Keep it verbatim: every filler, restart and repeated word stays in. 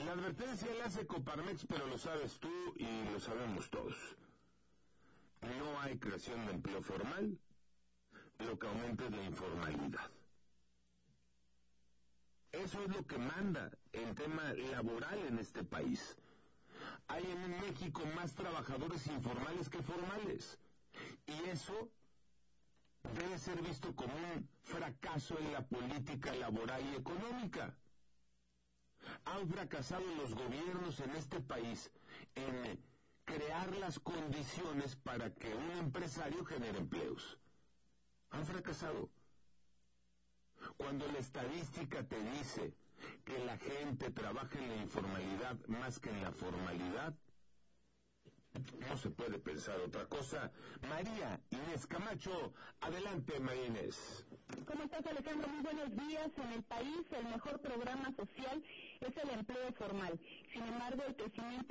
La advertencia la hace Coparmex, pero lo sabes tú y lo sabemos todos. No hay creación de empleo formal, lo que aumenta es la informalidad. Eso es lo que manda el tema laboral en este país. Hay en México más trabajadores informales que formales. Y eso debe ser visto como un fracaso en la política laboral y económica. Han fracasado los gobiernos en este país en crear las condiciones para que un empresario genere empleos. Han fracasado. Cuando la estadística te dice que la gente trabaja en la informalidad más que en la formalidad, no se puede pensar otra cosa. María Inés Camacho, adelante, María Inés. ¿Cómo estás, Alejandro? Muy buenos días. En el país el mejor programa social es el empleo formal. Sin embargo, el crecimiento